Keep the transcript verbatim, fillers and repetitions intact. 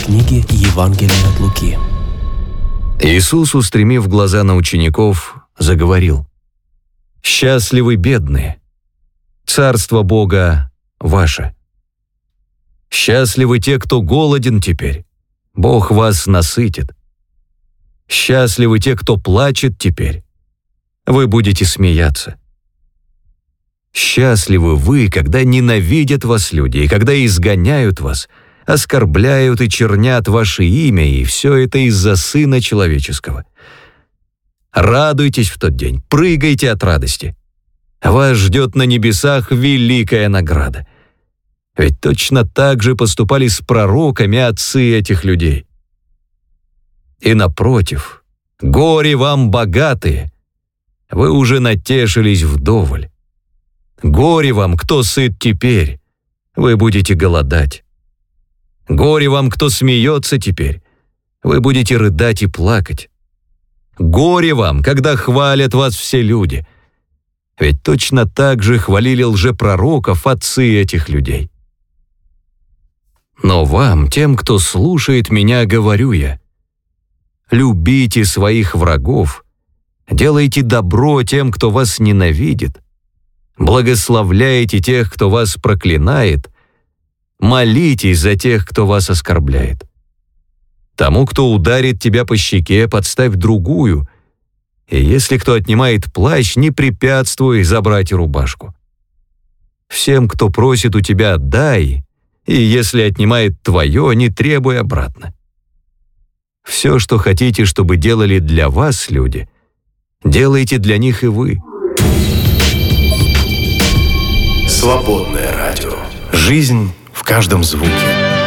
книги Евангелия от Луки. Иисус, устремив глаза на учеников, заговорил: «Счастливы бедные, царство Бога ваше. Счастливы те, кто голоден теперь, Бог вас насытит. Счастливы те, кто плачет теперь, вы будете смеяться. Счастливы вы, когда ненавидят вас люди, и когда изгоняют вас, оскорбляют и чернят ваше имя, и все это из-за Сына Человеческого. Радуйтесь в тот день, прыгайте от радости. Вас ждет на небесах великая награда. Ведь точно так же поступали с пророками отцы этих людей. И напротив, горе вам, богатые, вы уже натешились вдоволь. Горе вам, кто сыт теперь, вы будете голодать. Горе вам, кто смеется теперь, вы будете рыдать и плакать. Горе вам, когда хвалят вас все люди, ведь точно так же хвалили лжепророков отцы этих людей. Но вам, тем, кто слушает меня, говорю я: любите своих врагов, делайте добро тем, кто вас ненавидит, благословляйте тех, кто вас проклинает, молитесь за тех, кто вас оскорбляет. Тому, кто ударит тебя по щеке, подставь другую, и если кто отнимает плащ, не препятствуй забрать рубашку. Всем, кто просит у тебя, дай, и если отнимает твое, не требуй обратно. Все, что хотите, чтобы делали для вас люди, делайте для них и вы. Свободное радио. Жизнь в каждом звуке.